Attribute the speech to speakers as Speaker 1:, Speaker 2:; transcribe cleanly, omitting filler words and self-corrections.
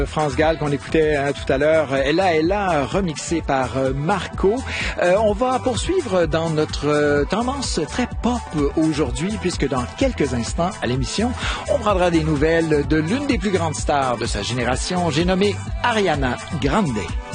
Speaker 1: France Gall qu'on écoutait tout à l'heure, Ella, remixée par Marco. On va poursuivre dans notre tendance très pop aujourd'hui, puisque dans quelques instants à l'émission, on prendra des nouvelles de l'une des plus grandes stars de sa génération, j'ai nommé Ariana Grande.